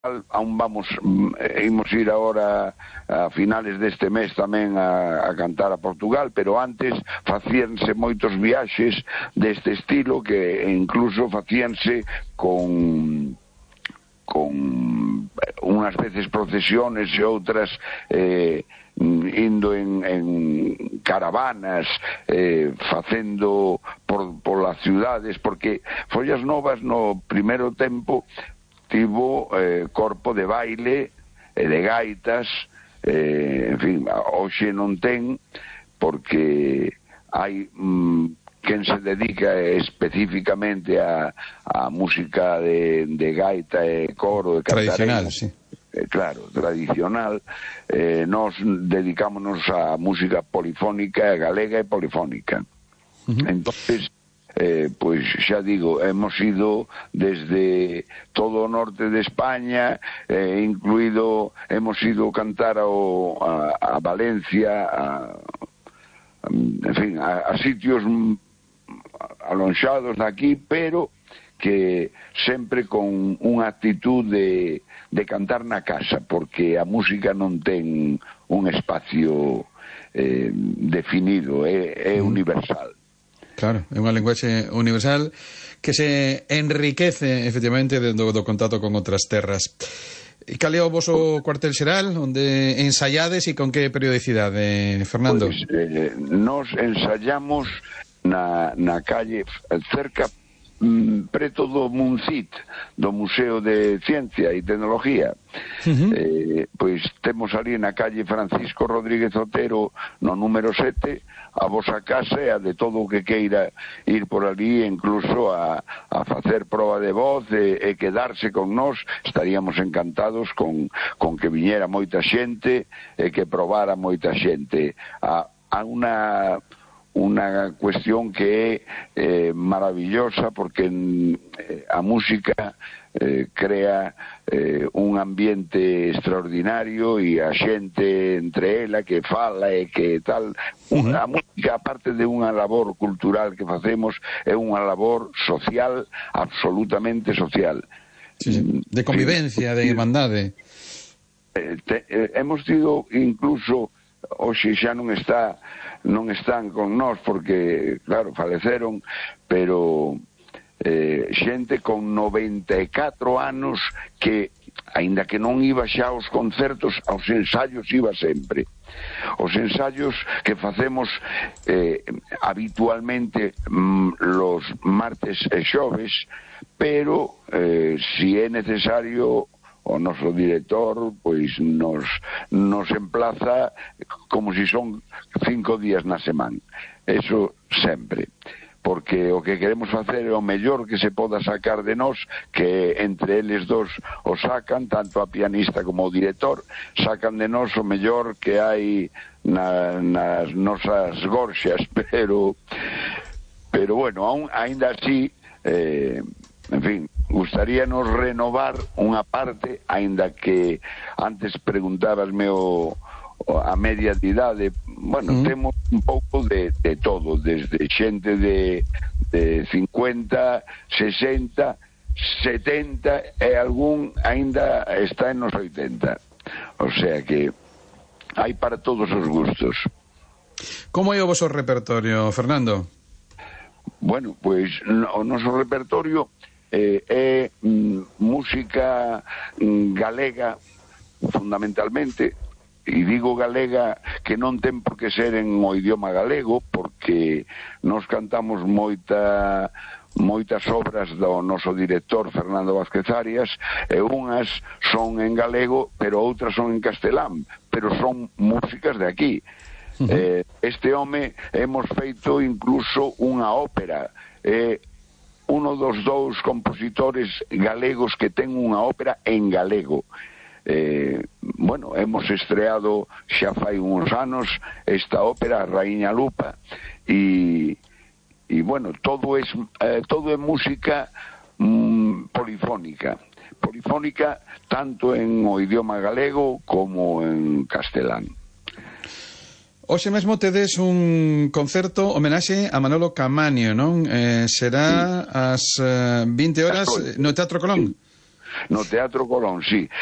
aún imos ir agora a finales deste mes tamén a cantar a Portugal, pero antes facíanse moitos viaxes deste estilo que incluso facíanse con unhas veces procesiones e outras indo en caravanas, facendo polas ciudades, porque Follas Novas no primeiro tempo tivo corpo de baile e de gaitas, en fin, hoxe non ten, porque hai quen se dedica especificamente a música de gaita e coro e cantarena. Tradicional, sí. Claro, tradicional. Nós dedicámonos a música polifónica, galega e polifónica. Entonces, pois xa digo, hemos ido desde todo o norte de España, incluído, hemos ido cantar a Valencia, en fin, a sitios alonxados daqui, pero que sempre con unha actitud de cantar na casa, porque a música non ten un espacio definido, é universal. Claro, é unha linguaxe universal que se enriquece efectivamente do contacto con outras terras. E cal é o voso cuartel xeral, onde ensaiades e con que periodicidade, Fernando? Pois, nos ensayamos na calle cerca, preto do Muncit, do Museo de Ciencia e Tecnología. Pois temos ali na calle Francisco Rodríguez Otero, no número 7, a vosa casa e a de todo o que queira ir por ali, incluso a facer proba de voz e quedarse con nós. Estaríamos encantados con que viñera moita xente e que probara moita xente. A unha cuestión que é maravillosa, porque a música crea un ambiente extraordinario e a xente entre ela que fala e que tal. A música, aparte de unha labor cultural que facemos, é unha labor social, absolutamente social. Sí, sí. De convivencia, de irmandade. Hemos tido incluso, hoxe xa non están con nós porque, claro, faleceron, pero xente con 94 anos que, aínda que non iba xa aos concertos, aos ensaios iba sempre. Os ensaios que facemos habitualmente los martes e xoves, pero si é necesario, o noso director pois nos emplaza como si son 5 días na semana. Eso sempre, porque o que queremos facer é o mellor que se poda sacar de nós, que entre eles dos o sacan, tanto a pianista como o director, sacan de nós o mellor que hai nas nosas gorxas, pero bueno, aínda así, en fin, gustaríanos renovar unha parte, aínda que antes preguntabasme a media de idade. Bueno, temos un pouco de todo, desde xente de 50, 60, 70 e algún aínda está en nos 80. O sea que hai para todos os gustos. Como é o voso repertorio, Fernando? Bueno, pois o noso repertorio é música galega, fundamentalmente, e digo galega que non ten por que ser en o idioma galego, porque nos cantamos moitas obras do noso director Fernando Vázquez Arias, e unhas son en galego, pero outras son en castelán, pero son músicas de aquí. Este home hemos feito incluso unha ópera, uno dos dous compositores galegos que ten unha ópera en galego. Bueno, hemos estreado xa fai uns anos esta ópera, Raíña Lupa, e bueno, todo é música polifónica tanto en o idioma galego como en castelán. Hoxe mesmo tedes un concerto homenaxe a Manolo Caamaño, non? Será ás 20 horas no Teatro Colón. No Teatro Colón, sí.